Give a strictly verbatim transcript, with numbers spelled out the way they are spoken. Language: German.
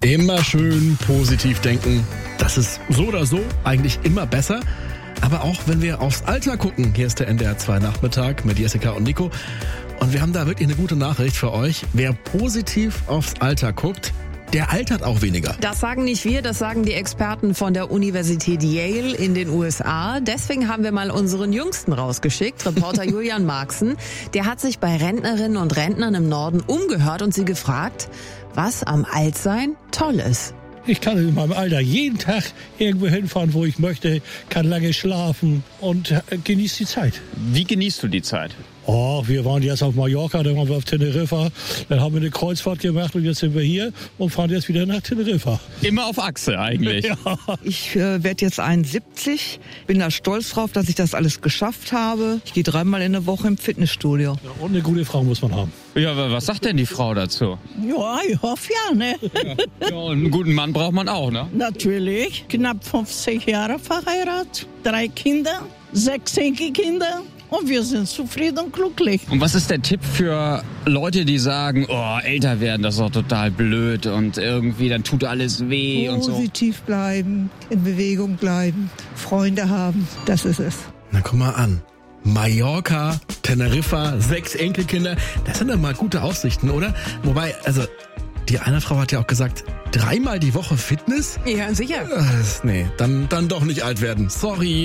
Immer schön positiv denken. Das ist so oder so eigentlich immer besser. Aber auch wenn wir aufs Alter gucken, hier ist der N D R zwei Nachmittag mit Jessica und Nico. Und wir haben da wirklich eine gute Nachricht für euch. Wer positiv aufs Alter guckt, der altert auch weniger. Das sagen nicht wir, das sagen die Experten von der Universität Yale in den U S A. Deswegen haben wir mal unseren Jüngsten rausgeschickt, Reporter Julian Marxen. Der hat sich bei Rentnerinnen und Rentnern im Norden umgehört und sie gefragt, was am Altsein toll ist. Ich kann in meinem Alter jeden Tag irgendwo hinfahren, wo ich möchte, kann lange schlafen und genieße die Zeit. Wie genießt du die Zeit? Oh, wir waren jetzt auf Mallorca, dann waren wir auf Teneriffa, dann haben wir eine Kreuzfahrt gemacht und jetzt sind wir hier und fahren jetzt wieder nach Teneriffa. Immer auf Achse eigentlich. Ja. Ich äh, werde jetzt einundsiebzig, bin da stolz drauf, dass ich das alles geschafft habe. Ich gehe dreimal in der Woche im Fitnessstudio. Ja, und eine gute Frau muss man haben. Ja, aber was sagt denn die Frau dazu? Ja, ich hoffe ja, ne? Ja, ja, und einen guten Mann braucht man auch, ne? Natürlich. Knapp fünfzig Jahre verheiratet, drei Kinder, sechs Enkelkinder. Und wir sind zufrieden und glücklich. Und was ist der Tipp für Leute, die sagen, oh, älter werden, das ist doch total blöd und irgendwie, dann tut alles weh und so? Positiv bleiben, in Bewegung bleiben, Freunde haben, das ist es. Na, guck mal an. Mallorca, Teneriffa, sechs Enkelkinder. Das sind doch mal gute Aussichten, oder? Wobei, also, die eine Frau hat ja auch gesagt, dreimal die Woche Fitness? Ja, sicher. Äh, nee, dann, dann doch nicht alt werden. Sorry.